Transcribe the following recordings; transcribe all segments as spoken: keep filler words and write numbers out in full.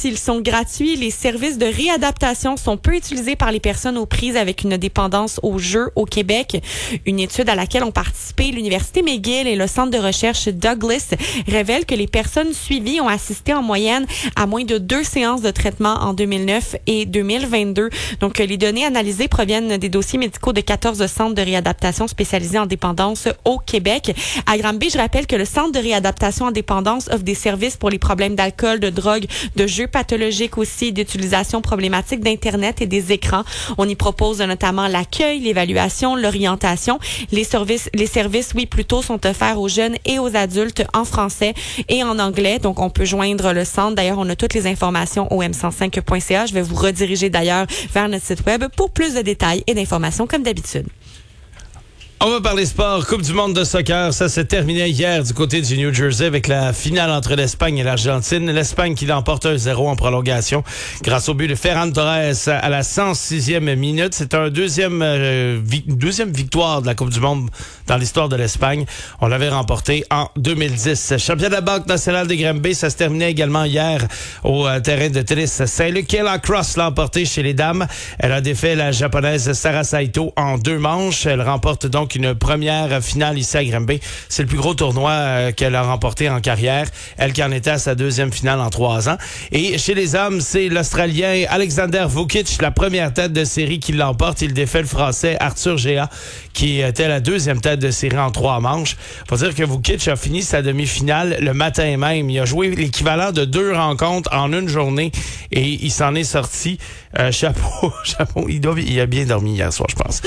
s'ils sont gratuits, les services de réadaptation sont peu utilisés par les personnes aux prises avec une dépendance aux jeux au Québec. Une étude à laquelle ont participé l'Université McGill et le Centre de recherche Douglas révèle que les personnes suivies ont assisté en moyenne à moins de deux séances de traitement en deux mille neuf et deux mille vingt-deux. Donc, les données analysées proviennent des dossiers médicaux de quatorze centres de réadaptation spécialisés en dépendance au Québec. À Granby, je rappelle que le Centre de réadaptation en dépendance offre des services pour les problèmes d'alcool, de drogue, de jeux pathologiques aussi, d'utilisation problématique d'Internet et des écrans. On y propose notamment l'accueil, l'évaluation, l'orientation. Les services, les services, oui, plutôt, sont offerts aux jeunes et aux adultes en français et en anglais. Donc, on peut joindre le centre. D'ailleurs, on a toutes les informations au m cent cinq point c a. Je vais vous rediriger d'ailleurs vers notre site web pour plus de détails et d'informations comme d'habitude. On va parler sport. Coupe du monde de soccer. Ça s'est terminé hier du côté du New Jersey avec la finale entre l'Espagne et l'Argentine. L'Espagne qui l'emporte un zéro en prolongation grâce au but de Ferran Torres à la cent sixième minute. C'est un deuxième, euh, vi- deuxième victoire de la Coupe du monde dans l'histoire de l'Espagne. On l'avait remporté en deux mille dix. Championnat Banque nationale de Granby, ça se terminait également hier au euh, terrain de tennis Saint-Luc. Kayla Cross l'a emporté chez les dames. Elle a défait la japonaise Sara Saito en deux manches. Elle remporte donc une première finale ici à Granby. C'est le plus gros tournoi euh, qu'elle a remporté en carrière. Elle qui en était à sa deuxième finale en trois ans. Et chez les hommes, c'est l'Australien Alexander Vukic, la première tête de série qui l'emporte. Il défait le Français Arthur Géa, qui était la deuxième tête de série en trois manches. Faut dire que Vukic a fini sa demi-finale le matin même. Il a joué l'équivalent de deux rencontres en une journée et il s'en est sorti. Euh, chapeau, chapeau. Il, doit, il a bien dormi hier soir, je pense.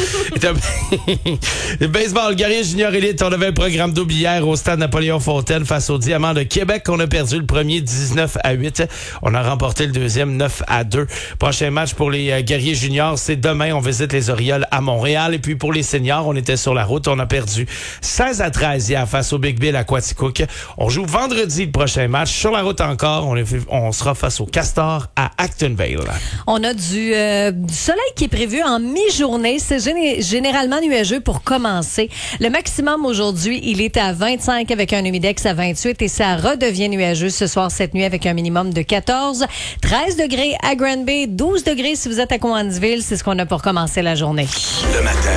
Le baseball, Guerrier Junior Élite, on avait un programme double hier au stade Napoléon-Fontaine face aux Diamants de Québec. On a perdu le premier dix-neuf à huit. On a remporté le deuxième neuf à deux. Prochain match pour les euh, Guerriers Juniors, c'est demain. On visite les Orioles à Montréal. Et puis pour les seniors, on était sur la route. On a perdu seize à treize hier face au Big Bill à Quaticook. On joue vendredi le prochain match. Sur la route encore, on, est, on sera face au Castor à Actonville. On a du, euh, du soleil qui est prévu en mi-journée. C'est géné- généralement nuageux pour commencer. Le maximum aujourd'hui, il est à vingt-cinq avec un humidex à vingt-huit et ça redevient nuageux ce soir, cette nuit, avec un minimum de quatorze. treize degrés à Granby, douze degrés si vous êtes à Cowansville. C'est ce qu'on a pour commencer la journée. Le matin.